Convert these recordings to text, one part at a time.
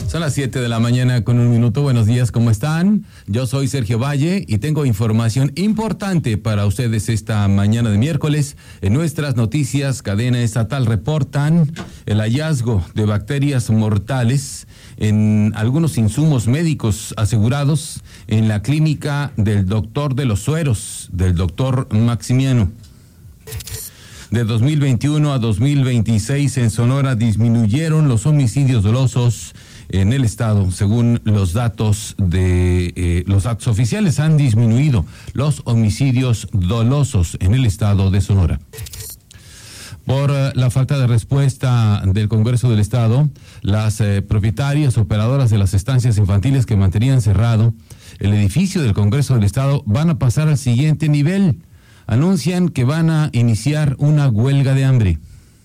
Son las 7 de la mañana con 1 minuto. Buenos días, ¿cómo están? Yo soy Sergio Valle y tengo información importante para ustedes esta mañana de miércoles. En nuestras noticias, cadena estatal reportan el hallazgo de bacterias mortales en algunos insumos médicos asegurados en la clínica del doctor de los sueros, del doctor Maximiano. De 2021 a 2026 en Sonora disminuyeron los homicidios dolosos en el estado. Según los datos oficiales, han disminuido los homicidios dolosos en el estado de Sonora. Por la falta de respuesta del Congreso del Estado, las propietarias operadoras de las estancias infantiles que mantenían cerrado el edificio del Congreso del Estado van a pasar al siguiente nivel. Anuncian que van a iniciar una huelga de hambre.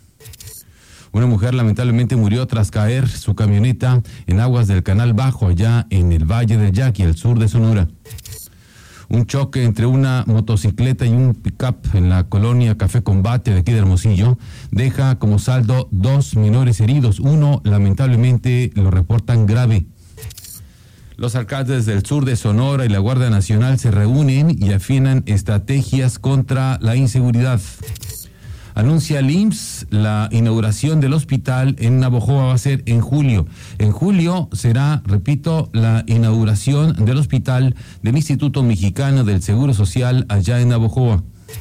Una mujer lamentablemente murió tras caer su camioneta en aguas del Canal Bajo, allá en el Valle del Yaqui, al sur de Sonora. Un choque entre una motocicleta y un pick-up en la colonia Café Combate de aquí de Hermosillo deja como saldo 2 menores heridos. Uno, lamentablemente, lo reportan grave. Los alcaldes del sur de Sonora y la Guardia Nacional se reúnen y afinan estrategias contra la inseguridad. Anuncia el IMSS la inauguración del hospital en Navojoa va a ser en julio. En julio será, repito, la inauguración del hospital del Instituto Mexicano del Seguro Social allá en Navojoa.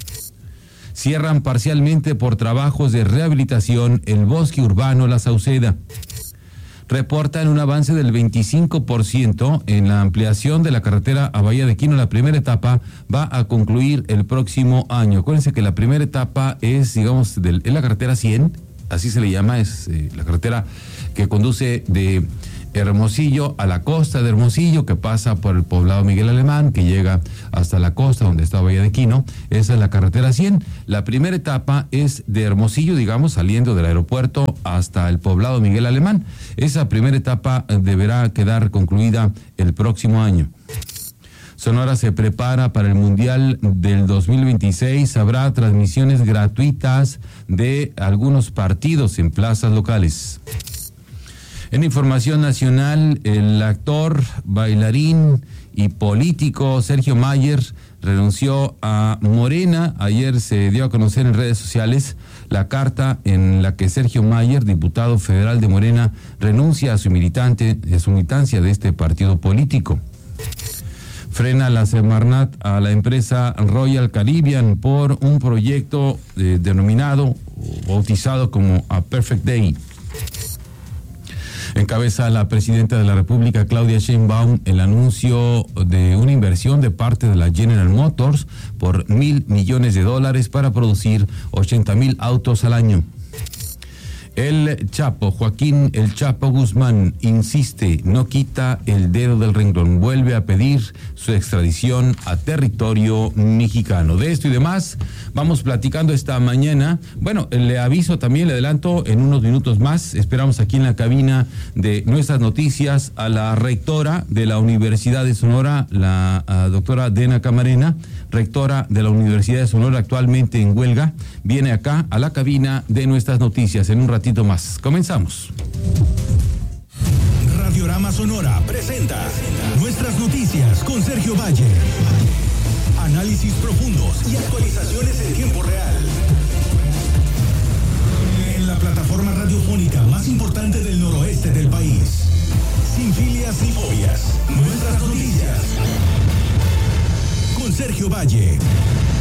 Cierran parcialmente por trabajos de rehabilitación el bosque urbano La Sauceda. Reportan un avance del 25% en la ampliación de la carretera a Bahía de Quino. La primera etapa va a concluir el próximo año. Acuérdense que la primera etapa es, digamos, es la carretera 100, así se le llama, es la carretera que conduce de Hermosillo a la costa de Hermosillo, que pasa por el poblado Miguel Alemán, que llega hasta la costa donde está Bahía de Quino. Esa es la carretera 100. La primera etapa es de Hermosillo, digamos, saliendo del aeropuerto hasta el poblado Miguel Alemán. Esa primera etapa deberá quedar concluida el próximo año. Sonora se prepara para el Mundial del 2026. Habrá transmisiones gratuitas de algunos partidos en plazas locales. En información nacional, el actor, bailarín y político Sergio Mayer renunció a Morena. Ayer se dio a conocer en redes sociales la carta en la que Sergio Mayer, diputado federal de Morena, renuncia a su militancia de este partido político. Frena la Semarnat a la empresa Royal Caribbean por un proyecto denominado o bautizado como A Perfect Day. Encabeza la presidenta de la República, Claudia Sheinbaum, el anuncio de una inversión de parte de la General Motors por $1,000 millones para producir 80,000 autos al año. El Chapo, Joaquín El Chapo Guzmán, insiste, no quita el dedo del renglón, vuelve a pedir su extradición a territorio mexicano. De esto y demás vamos platicando esta mañana. Bueno, le aviso también, le adelanto en unos minutos más, esperamos aquí en la cabina de nuestras noticias a la rectora de la Universidad de Sonora, la doctora Dena Camarena, rectora de la Universidad de Sonora, actualmente en huelga, viene acá a la cabina de nuestras noticias en un ratito más. Comenzamos. Radiorama Sonora presenta nuestras noticias con Sergio Valle. Análisis profundos y actualizaciones en tiempo real. En la plataforma radiofónica más importante del noroeste del país. Sin filias ni fobias. Nuestras noticias. Con Sergio Valle.